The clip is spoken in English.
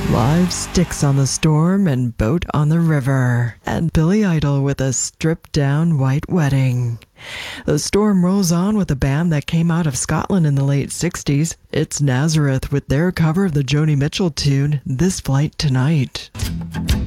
Live Sticks on the Storm and Boat on the River, and Billy Idol with a stripped-down white wedding. The Storm rolls on with a band that came out of Scotland in the late 60s. It's Nazareth with their cover of the Joni Mitchell tune, This Flight Tonight.